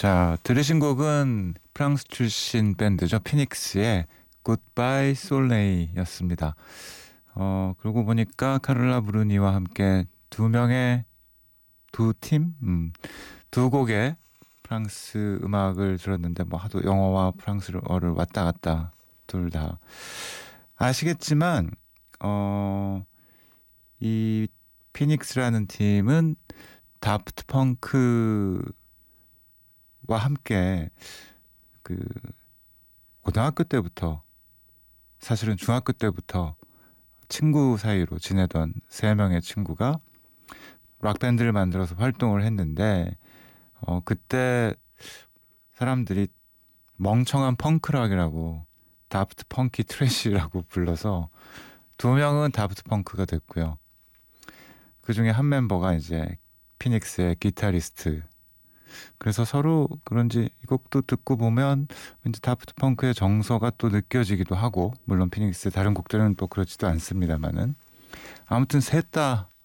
자, 들으신 곡은 프랑스 출신 밴드죠. 피닉스의 Goodbye Soleil였습니다. 그러고 보니까 카를라 브루니와 함께 두 명의 두 팀, 두 곡의 프랑스 음악을 들었는데 뭐 하도 영어와 프랑스어를 왔다 갔다 둘 다 아시겠지만 이 피닉스라는 팀은 다프트 펑크와 함께 그 고등학교 때부터 사실은 중학교 때부터 친구 사이로 지내던 세 명의 친구가 락 밴드를 만들어서 활동을 했는데 그때 사람들이 멍청한 펑크락이라고 다프트 펑키 트래쉬라고 불러서 두 명은 다프트 펑크가 됐고요. 그 중에 한 멤버가 이제 피닉스의 기타리스트. 그래서 서로 그런지 이 곡도 듣고 보면 왠지 다프트 펑크의 정서가 또 느껴지기도 하고, 물론 피닉스 다른 곡들은 또 그렇지도 않습니다만은 아무튼 셋 다